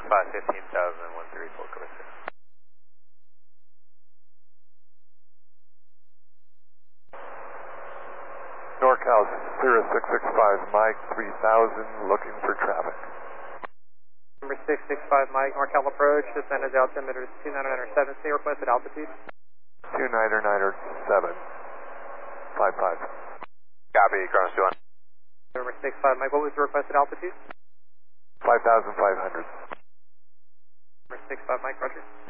15,000, 134, cover 6. NorCal Cirrus 665, Mike 3000, looking for traffic. Number 665 Mike, NorCal approach, descended altimeter 2997, say requested altitude. 2997, 55. Copy, Kronos 21. Number 65 Mike, what was the requested altitude? 5,500. Number 65 Mike, roger.